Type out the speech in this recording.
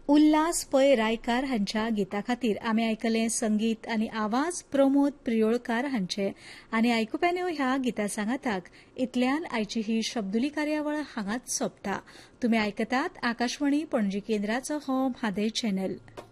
उल्हास पै रायकार हांच्या गिता खातीर आमी आयकले संगीत आनी आवाज प्रमोद प्रियोळकार हांचे आनी आयकुप्यान्यो ह्या गिता सांगाताक इतल्यान आयची ही शब्दुली कार्यावळ हांगाच सोंपता. तुमी आयकतात आकाशवाणी पणजी केंद्राचो हो म्हादय चॅनल.